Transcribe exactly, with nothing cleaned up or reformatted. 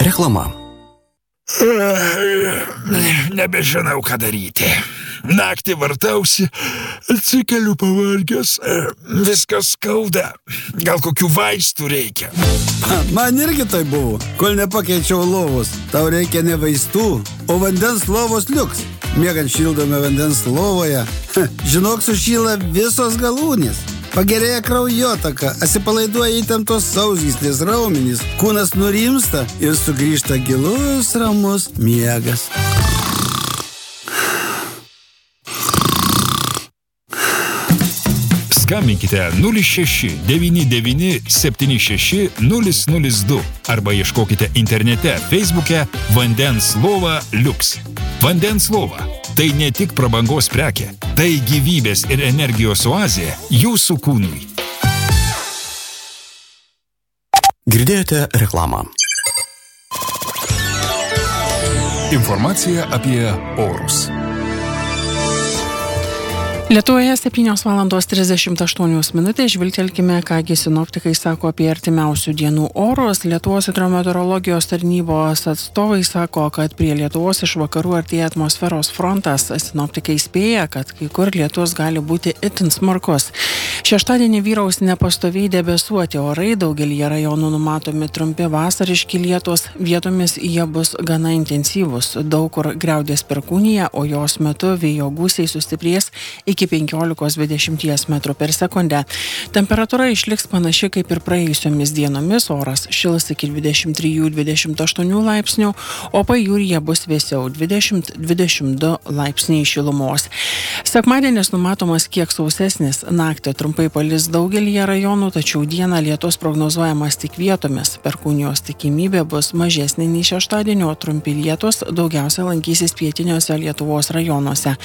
reklama. Nebežinau, ką daryti. Naktį vartausi, atsikeliu pavargęs, viskas skauda. Gal kokių vaistų reikia? Man irgi tai buvo, kol nepakeičiau lovos. Tau reikia ne vaistų, o vandens lovos liuks. Miegant šildome vandens lovoje, žinok, sušyla visos galūnės. Pagerėja kraujotaka, atsipalaiduoja įtemptos sausgyslės raumenys, kūnas nurimsta ir sugrįžta gilus ramus miegas. Skambinkite nulis šeši devyni devyni septyni šeši nulis nulis du arba ieškokite internete Facebook'e Vandens lova Liuks. Vandens lova – tai ne tik prabangos prekė, tai gyvybės ir energijos oazė jūsų kūnui. Girdėjote reklamą. Informacija apie orus. Lietuvoje septynios valandos trisdešimt aštuonios minutės. Žvilgtelkime, kągi sinoptikai sako apie artimiausių dienų orus. Lietuvos hidrometeorologijos tarnybos atstovai sako, kad prie Lietuvos iš vakarų artėja atmosferos frontas. Sinoptikai spėja, kad kai kur lietus gali būti itin smarkus. Šeštadienį vyraus nepastoviai debesuoti orai, daugelyje rajonų numatomi trumpi vasariški lietus, vietomis jie bus gana intensyvus. Daug kur griaudės perkūnija, o jos metu vėjo gūsiai sustiprės iki penkiolikos dvidešimties metrų per sekundę. Temperatūra išliks panaši kaip ir praėjusiomis dienomis, oras šils iki dvidešimt trijų dvidešimt aštuonių laipsnių, o pajūryje bus vėsiau dvidešimt dvidešimt du laipsniai šilumos. Sekmadienis numatomas kiek sausesnis, naktį trumpai palis daugelyje rajonų, tačiau dieną lietus prognozuojamas tik vietomis. Perkūnijos tikimybė bus mažesnė nei šeštadienio, trumpi lietus daugiausia lankysis pietiniuose Lietuvos rajonuose.